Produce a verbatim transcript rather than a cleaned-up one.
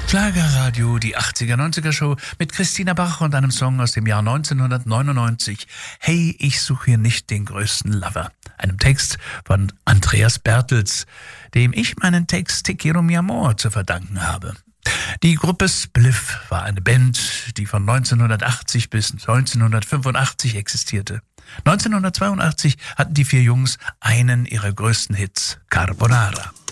Schlagerradio, die achtziger, neunziger Show mit Christina Bach und einem Song aus dem Jahr neunzehnhundertneunundneunzig. Hey, ich suche hier nicht den größten Lover. Einem Text von Andreas Bertels, dem ich meinen Text Te quiero mi amor zu verdanken habe. Die Gruppe Spliff war eine Band, die von neunzehnhundertachtzig bis neunzehnhundertfünfundachtzig existierte. neunzehnhundertzweiundachtzig hatten die vier Jungs einen ihrer größten Hits, Carbonara.